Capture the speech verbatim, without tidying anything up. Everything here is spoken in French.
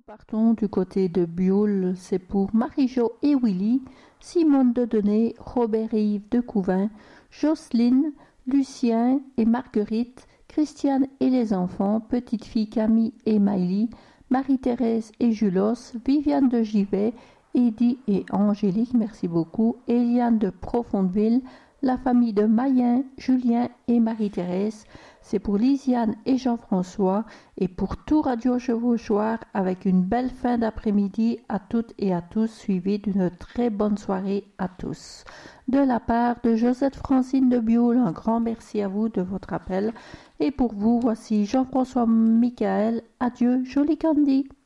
partons du côté de Bioul, c'est pour Marie-Jo et Willy, Simone de Denay, Robert et Yves de Couvin, Jocelyne, Lucien et Marguerite, Christiane et les enfants, petite fille Camille et Maïlie, Marie-Thérèse et Julos, Viviane de Givet, Eddy et Angélique, merci beaucoup, Eliane de Profondeville, la famille de Mayen, Julien et Marie-Thérèse, c'est pour Lisiane et Jean-François et pour tout Radio Chevauchoir avec une belle fin d'après-midi à toutes et à tous, suivie d'une très bonne soirée à tous. De la part de Josette Francine de Bioul, un grand merci à vous de votre appel et pour vous, voici Jean-François Michael. Adieu, joli Candy.